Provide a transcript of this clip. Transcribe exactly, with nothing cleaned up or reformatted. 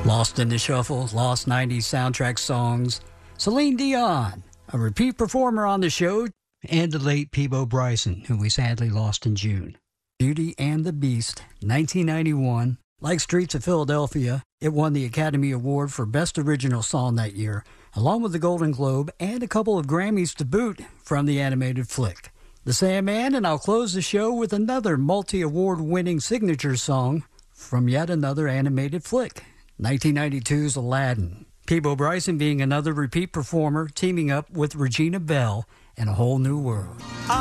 Lost in the Shuffle, Lost nineties soundtrack songs, Celine Dion, a repeat performer on the show, and the late Peabo Bryson, who we sadly lost in June. Beauty and the Beast, nineteen ninety-one. Like Streets of Philadelphia, it won the Academy Award for Best Original Song that year, along with the Golden Globe and a couple of Grammys to boot from the animated flick. The Sandman, and I'll close the show with another multi-award winning signature song from yet another animated flick, nineteen ninety-two's Aladdin. Peabo Bryson being another repeat performer, teaming up with Regina Belle in A Whole New World.